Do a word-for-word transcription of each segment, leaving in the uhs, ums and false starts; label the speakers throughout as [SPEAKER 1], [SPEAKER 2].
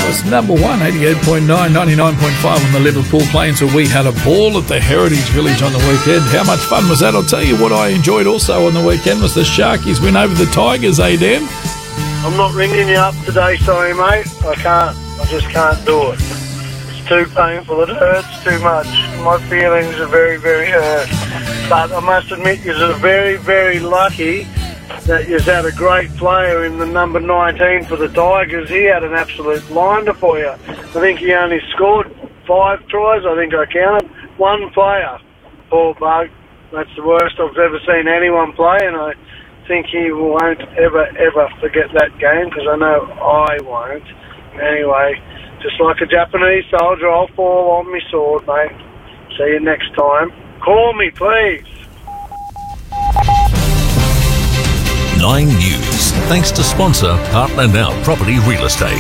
[SPEAKER 1] was number one, eighty-eight point nine, ninety-nine point five on the Liverpool Plains, where we had a ball at the Heritage Village on the weekend. How much fun was that? I'll tell you what I enjoyed also on the weekend was the Sharkies win over the Tigers, eh, Dan?
[SPEAKER 2] I'm not ringing you up today, sorry, mate. I can't. I just can't do it. It's too painful. It hurts too much. My feelings are very, very hurt. But I must admit, you're very, very lucky that you've had a great player in the number nineteen for the Tigers. He had an absolute blinder for you. I think he only scored five tries. I think I counted. One player. Poor bug. That's the worst I've ever seen anyone play, and I think he won't ever, ever forget that game, because I know I won't. Anyway, just like a Japanese soldier, I'll fall on my sword, mate. See you next time. Call me, please.
[SPEAKER 3] Nine News, thanks to sponsor Partner Now Property Real Estate.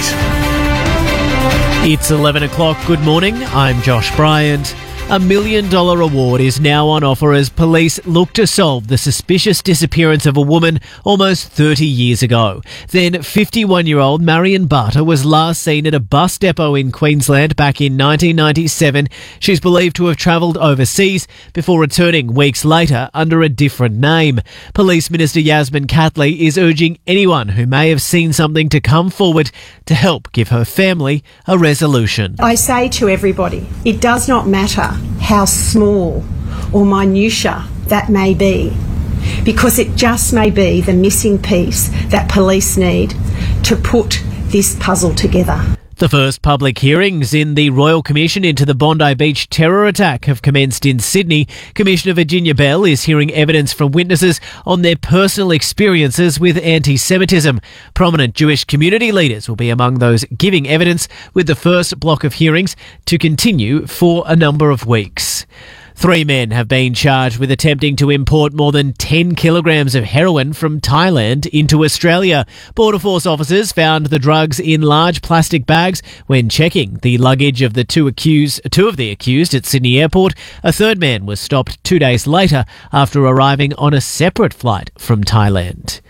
[SPEAKER 4] It's eleven o'clock. Good morning. I'm Josh Bryant. A million dollar award is now on offer as police look to solve the suspicious disappearance of a woman almost thirty years ago. Then fifty-one-year-old Marion Barter was last seen at a bus depot in Queensland back in nineteen ninety-seven. She's believed to have travelled overseas before returning weeks later under a different name. Police Minister Yasmin Catley is urging anyone who may have seen something to come forward to help give her family a resolution.
[SPEAKER 5] I say to everybody, it does not matter how small or minutiae that may be, because it just may be the missing piece that police need to put this puzzle together.
[SPEAKER 4] The first public hearings in the Royal Commission into the Bondi Beach terror attack have commenced in Sydney. Commissioner Virginia Bell is hearing evidence from witnesses on their personal experiences with anti-Semitism. Prominent Jewish community leaders will be among those giving evidence, with the first block of hearings to continue for a number of weeks. Three men have been charged with attempting to import more than ten kilograms of heroin from Thailand into Australia. Border Force officers found the drugs in large plastic bags when checking the luggage of the two accused, two of the accused at Sydney Airport. A third man was stopped two days later after arriving on a separate flight from Thailand.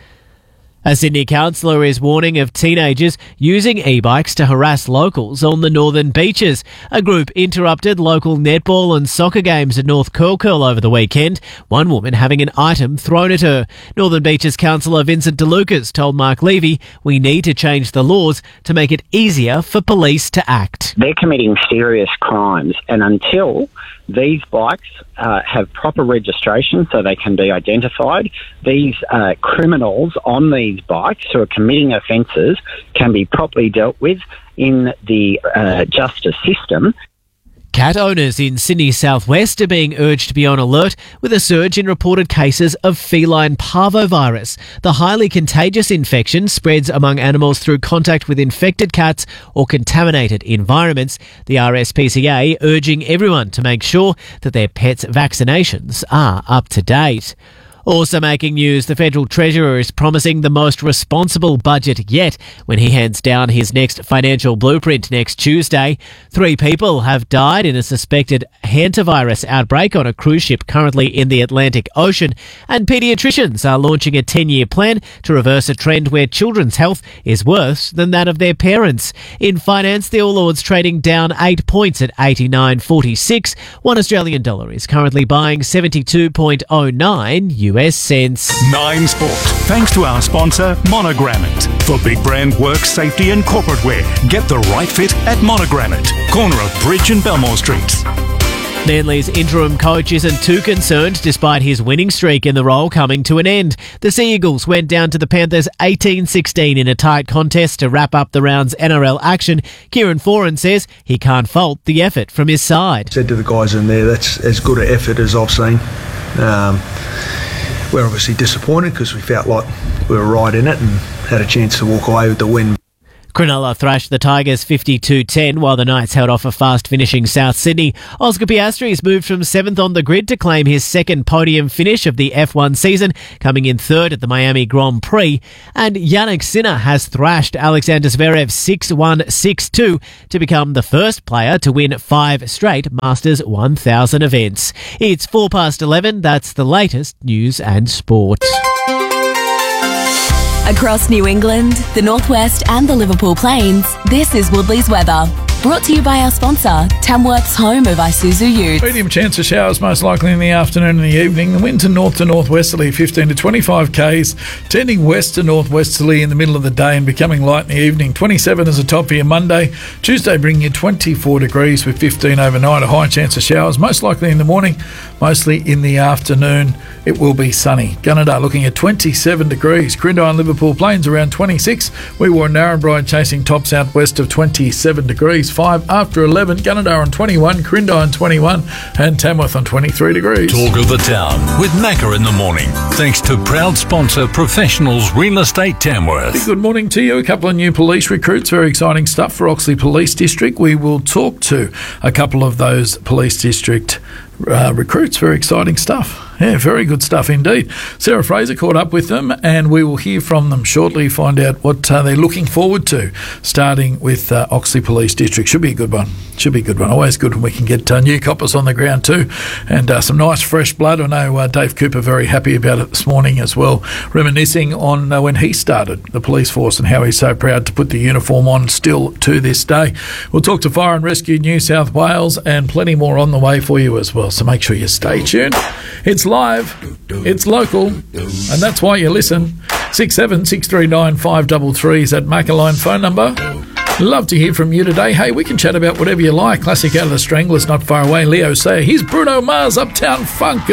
[SPEAKER 4] A Sydney councillor is warning of teenagers using e-bikes to harass locals on the northern beaches. A group interrupted local netball and soccer games at North Curl Curl over the weekend, one woman having an item thrown at her. Northern Beaches councillor Vincent DeLucas told Mark Levy, "We need to change the laws to make it easier for police to act."
[SPEAKER 6] They're committing serious crimes, and until these bikes uh, have proper registration so they can be identified, these uh, criminals on these bikes who are committing offences can be properly dealt with in the uh, justice system.
[SPEAKER 4] Cat owners in Sydney southwest are being urged to be on alert with a surge in reported cases of feline parvovirus. The highly contagious infection spreads among animals through contact with infected cats or contaminated environments. The R S P C A urging everyone to make sure that their pets' vaccinations are up to date. Also making news, the Federal Treasurer is promising the most responsible budget yet when he hands down his next financial blueprint next Tuesday. Three people have died in a suspected hantavirus outbreak on a cruise ship currently in the Atlantic Ocean, and paediatricians are launching a ten-year plan to reverse a trend where children's health is worse than that of their parents. In finance, the All Ords trading down eight points at eighty-nine forty-six. One Australian dollar is currently buying seventy-two point oh nine U S cents.
[SPEAKER 7] Nine Sport, thanks to our sponsor Monogrammet. For big brand work, safety and corporate wear, get the right fit at Monogrammet, corner of Bridge and Belmore Streets.
[SPEAKER 4] Manly's interim coach isn't too concerned despite his winning streak in the role coming to an end. The Sea Eagles went down to the Panthers eighteen sixteen in a tight contest to wrap up the round's N R L action. Kieran Foran says he can't fault the effort from his side.
[SPEAKER 8] Said to the guys in there, that's as good an effort as I've seen. Um, we're obviously disappointed because we felt like we were right in it and had a chance to walk away with the win.
[SPEAKER 4] Cronulla thrashed the Tigers fifty-two ten while the Knights held off a fast-finishing South Sydney. Oscar Piastri's moved from seventh on the grid to claim his second podium finish of the F one season, coming in third at the Miami Grand Prix. And Yannick Sinner has thrashed Alexander Zverev six one six two to become the first player to win five straight Masters one thousand events. It's four past eleven. That's the latest news and sport.
[SPEAKER 9] Across New England, the Northwest and the Liverpool Plains, this is Woodley's weather. Brought to you by our sponsor, Tamworth's home of Isuzu Utes.
[SPEAKER 1] Medium chance of showers most likely in the afternoon and the evening. The wind to north to northwesterly, fifteen to twenty-five k's, tending west to northwesterly in the middle of the day and becoming light in the evening. twenty-seven as a top for your Monday. Tuesday bringing you twenty-four degrees with fifteen overnight. A high chance of showers most likely in the morning, mostly in the afternoon. It will be sunny. Gunnedah looking at twenty-seven degrees. Crindai and Liverpool Plains around twenty-six. We were Narrabri chasing tops out west of twenty-seven degrees. five after eleven. Gunnedah on twenty-one. Crindai on twenty-one. And Tamworth on twenty-three degrees.
[SPEAKER 3] Talk of the town with Macca in the morning. Thanks to proud sponsor Professionals Real Estate Tamworth.
[SPEAKER 1] Good morning to you. A couple of new police recruits. Very exciting stuff for Oxley Police District. We will talk to a couple of those police district uh, recruits. Very exciting stuff. Yeah, very good stuff indeed. Sarah Fraser caught up with them and we will hear from them shortly, find out what uh, they're looking forward to, starting with uh, Oxley Police District. Should be a good one. Should be a good one. Always good when we can get uh, new coppers on the ground too, and uh, some nice fresh blood. I know uh, Dave Cooper very happy about it this morning as well, reminiscing on uh, when he started the police force and how he's so proud to put the uniform on still to this day. We'll talk to Fire and Rescue New South Wales and plenty more on the way for you as well, so make sure you stay tuned. It's live, it's local, and that's why you listen. six seven six three nine five three three is that Macca phone number. Love to hear from you today. Hey, we can chat about whatever you like. Classic out of the Stranglers not far away. Leo Sayer. Here's Bruno Mars, Uptown Funk.